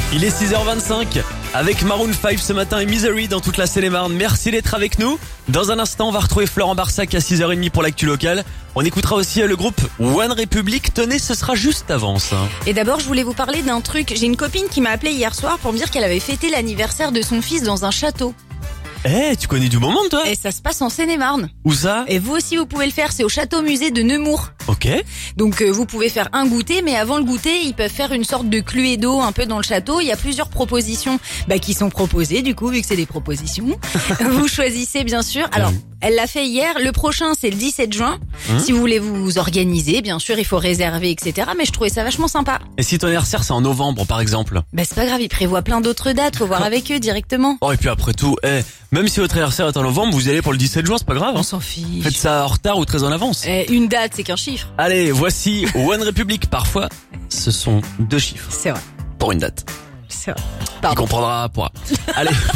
Il est 6h25 avec Maroon 5 ce matin et Misery dans toute la Seine-et-Marne. Merci d'être avec nous. Dans un instant, on va retrouver Florent Barsac à 6h30 pour l'actu locale. On écoutera aussi le groupe One Republic. Tenez, ce sera juste avant ça. Et d'abord, je voulais vous parler d'un truc. J'ai une copine qui m'a appelé hier soir pour me dire qu'elle avait fêté l'anniversaire de son fils dans un château. Tu connais du bon monde toi? Et ça se passe en Seine-et-Marne. Où ça? Et vous aussi, vous pouvez le faire. C'est au château-musée de Nemours. Ok. Donc vous pouvez faire un goûter, mais avant le goûter, ils peuvent faire une sorte de cluedo un peu dans le château. Il y a plusieurs propositions qui sont proposées, du coup, vu que c'est des propositions. Vous choisissez, bien sûr. Alors, elle l'a fait hier. Le prochain, c'est le 17 juin. Si vous voulez vous organiser, bien sûr, il faut réserver, etc. Mais je trouvais ça vachement sympa. Et si ton anniversaire c'est en novembre par exemple? C'est pas grave, ils prévoient plein d'autres dates. Faut voir avec eux directement. Oh et puis après tout, même si votre anniversaire est en novembre, vous y allez pour le 17 juin, c'est pas grave. On s'en fiche. Faites ça en retard ou très en avance. Une date, c'est qu'un chiffre. Allez, voici One Republic. Parfois, ce sont deux chiffres C'est vrai. pour une date. C'est vrai. Il comprendra pourra. Allez.